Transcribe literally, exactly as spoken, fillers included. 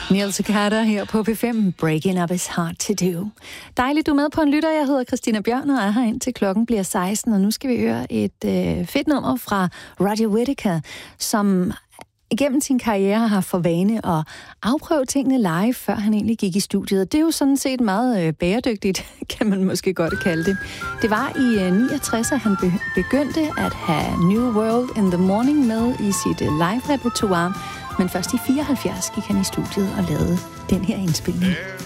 Neil Tocata her på P fem. Breaking up is hard to do. Dejligt, du er med på en lytter. Jeg hedder Christina Bjørn og er her indtil klokken bliver seksten. Og nu skal vi høre et øh, fedt nummer fra Roger Whittaker, som igennem sin karriere har haft for vane at afprøve tingene live, før han egentlig gik i studiet. Det er jo sådan set meget øh, bæredygtigt, kan man måske godt kalde det. Det var i øh, niogtres, at han be- begyndte at have New World in the Morning med i sit øh, live-repertoire. Men først i fireoghalvfjerds gik han i studiet og lavede den her indspilning.